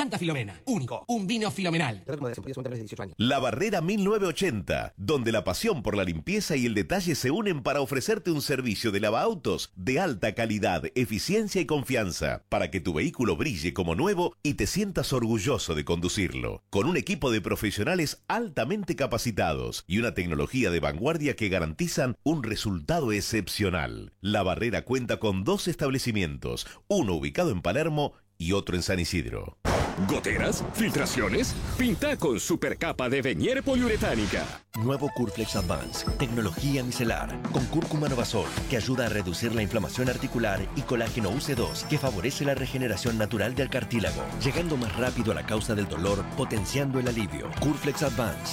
Santa Filomena, único, un vino filomenal. La Barrera 1980, donde la pasión por la limpieza y el detalle se unen para ofrecerte un servicio de lavaautos de alta calidad, eficiencia y confianza, para que tu vehículo brille como nuevo y te sientas orgulloso de conducirlo. Con un equipo de profesionales altamente capacitados y una tecnología de vanguardia que garantizan un resultado excepcional. La Barrera cuenta con 2 establecimientos, uno ubicado en Palermo y otro en San Isidro. ¿Goteras? ¿Filtraciones? Pinta con supercapa de Venier poliuretánica. Nuevo Curflex Advance, tecnología micelar, con cúrcuma novasol, que ayuda a reducir la inflamación articular, y colágeno UC2, que favorece la regeneración natural del cartílago, llegando más rápido a la causa del dolor, potenciando el alivio. Curflex Advance.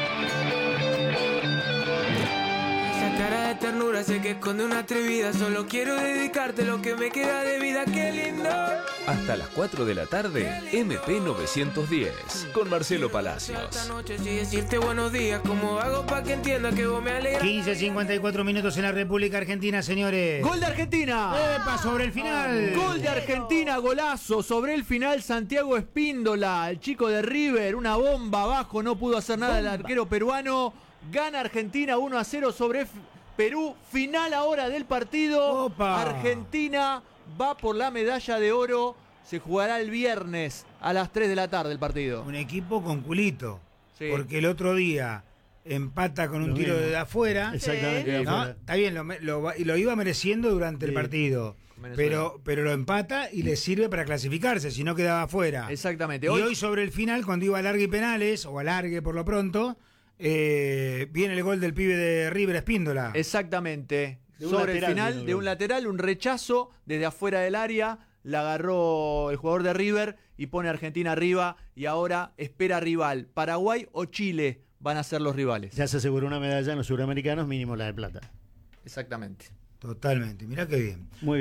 Cara de ternura, sé que esconde una atrevida. Solo quiero dedicarte lo que me queda de vida. ¡Qué lindo! Hasta las 4 de la tarde, MP 910, con Marcelo Palacios. Esta noche sí decirte buenos días. ¿Cómo hago para que entienda que vos me alegras? 15:54 minutos en la República Argentina, señores. ¡Gol de Argentina! ¡Epa! Sobre el final. ¡Gol de Argentina! ¡Golazo! Sobre el final, Santiago Espíndola, el chico de River, una bomba abajo, no pudo hacer nada el arquero peruano. Gana Argentina 1-0 sobre Perú. Final ahora del partido. Opa. Argentina va por la medalla de oro. Se jugará el viernes a las 3 de la tarde el partido. Un equipo con culito. Sí. Porque el otro día empata con un tiro de afuera. Exactamente. de ¿no? afuera. Está bien, lo iba mereciendo durante el partido. Pero lo empata y le sirve para clasificarse, si no quedaba afuera. Exactamente. Y hoy sobre el final, cuando iba a alargue y penales, o alargue por lo pronto, viene el gol del pibe de River, Espíndola. Exactamente. De un Sobre lateral, el final, de un lateral, un rechazo desde afuera del área. La agarró el jugador de River y pone a Argentina arriba. Y ahora espera rival. Paraguay o Chile van a ser los rivales. Ya se aseguró una medalla en los suramericanos, mínimo la de plata. Exactamente. Totalmente, mirá qué bien. Muy bien.